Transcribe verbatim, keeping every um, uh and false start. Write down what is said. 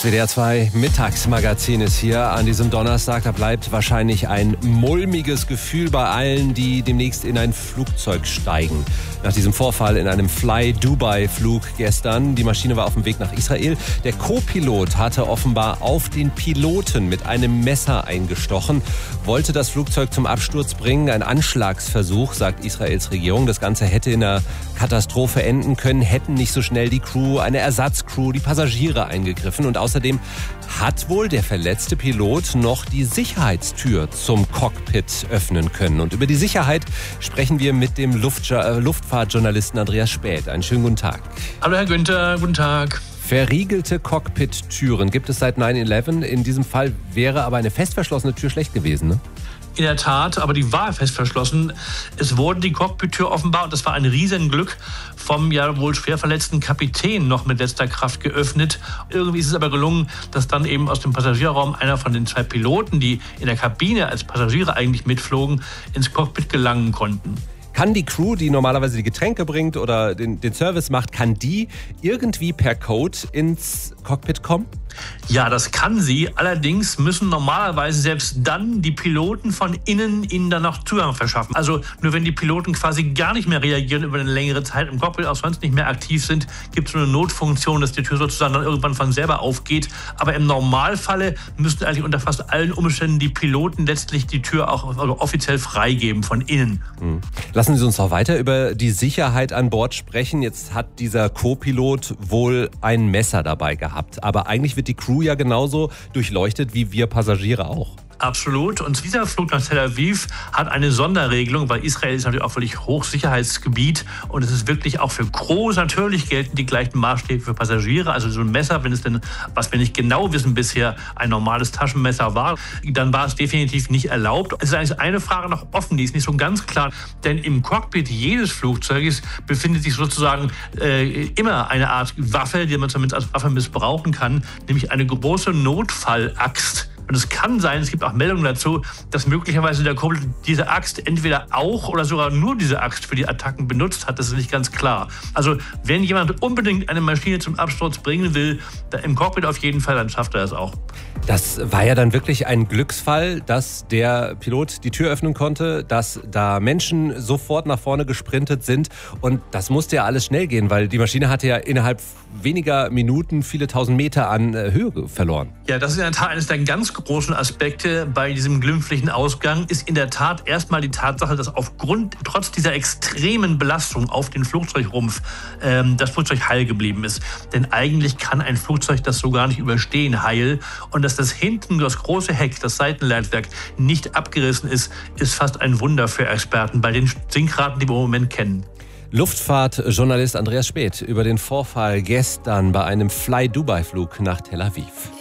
W D R zwei Mittagsmagazin ist hier an diesem Donnerstag. Da bleibt wahrscheinlich ein mulmiges Gefühl bei allen, die demnächst in ein Flugzeug steigen. Nach diesem Vorfall in einem Fly-Dubai-Flug gestern. Die Maschine war auf dem Weg nach Israel. Der Co-Pilot hatte offenbar auf den Piloten mit einem Messer eingestochen, wollte das Flugzeug zum Absturz bringen. Ein Anschlagsversuch, sagt Israels Regierung. Das Ganze hätte in einer Katastrophe enden können, hätten nicht so schnell die Crew, eine Ersatzcrew, die Passagiere eingegriffen. Und außerdem hat wohl der verletzte Pilot noch die Sicherheitstür zum Cockpit öffnen können. Und über die Sicherheit sprechen wir mit dem Luft- äh, Luftfahrtjournalisten Andreas Späth. Einen schönen guten Tag. Hallo Herr Günther, guten Tag. Verriegelte Cockpit-Türen gibt es seit neun elf. In diesem Fall wäre aber eine fest verschlossene Tür schlecht gewesen, ne? In der Tat, aber die war fest verschlossen. Es wurde die Cockpit-Tür offenbar, und das war ein Riesenglück, vom ja wohl schwer verletzten Kapitän noch mit letzter Kraft geöffnet. Irgendwie ist es aber gelungen, dass dann eben aus dem Passagierraum einer von den zwei Piloten, die in der Kabine als Passagiere eigentlich mitflogen, ins Cockpit gelangen konnten. Kann die Crew, die normalerweise die Getränke bringt oder den, den Service macht, kann die irgendwie per Code ins Cockpit kommen? Ja, das kann sie. Allerdings müssen normalerweise selbst dann die Piloten von innen ihnen dann noch Zugang verschaffen. Also nur wenn die Piloten quasi gar nicht mehr reagieren über eine längere Zeit im Cockpit, auch sonst nicht mehr aktiv sind, gibt es so eine Notfunktion, dass die Tür sozusagen dann irgendwann von selber aufgeht. Aber im Normalfalle müssten eigentlich unter fast allen Umständen die Piloten letztlich die Tür auch also offiziell freigeben von innen. Hm. Lassen Sie uns noch weiter über die Sicherheit an Bord sprechen. Jetzt hat dieser Co-Pilot wohl ein Messer dabei gehabt. Aber eigentlich wird die Crew ja genauso durchleuchtet wie wir Passagiere auch. Absolut. Und dieser Flug nach Tel Aviv hat eine Sonderregelung, weil Israel ist natürlich auch völlig Hochsicherheitsgebiet. Und es ist wirklich auch für Crews natürlich gelten die gleichen Maßstäbe für Passagiere. Also so ein Messer, wenn es denn, was wir nicht genau wissen bisher, ein normales Taschenmesser war, dann war es definitiv nicht erlaubt. Es ist eigentlich eine Frage noch offen, die ist nicht so ganz klar. Denn im Cockpit jedes Flugzeuges befindet sich sozusagen äh, immer eine Art Waffe, die man zumindest als Waffe missbrauchen kann, nämlich eine große Notfallaxt. Und es kann sein, es gibt auch Meldungen dazu, dass möglicherweise der Kumpel diese Axt entweder auch oder sogar nur diese Axt für die Attacken benutzt hat. Das ist nicht ganz klar. Also wenn jemand unbedingt eine Maschine zum Absturz bringen will, im Cockpit auf jeden Fall, dann schafft er das auch. Das war ja dann wirklich ein Glücksfall, dass der Pilot die Tür öffnen konnte, dass da Menschen sofort nach vorne gesprintet sind. Und das musste ja alles schnell gehen, weil die Maschine hatte ja innerhalb weniger Minuten viele tausend Meter an Höhe verloren. Ja, das ist in der Tat eines der ganz großen Aspekte bei diesem glimpflichen Ausgang, ist in der Tat erstmal die Tatsache, dass aufgrund, trotz dieser extremen Belastung auf den Flugzeugrumpf, ähm, das Flugzeug heil geblieben ist. Denn eigentlich kann ein Flugzeug das so gar nicht überstehen, heil. Und dass das hinten, das große Heck, das Seitenleitwerk, nicht abgerissen ist, ist fast ein Wunder für Experten bei den Sinkraten, die wir im Moment kennen. Luftfahrtjournalist Andreas Späth über den Vorfall gestern bei einem Fly-Dubai-Flug nach Tel Aviv.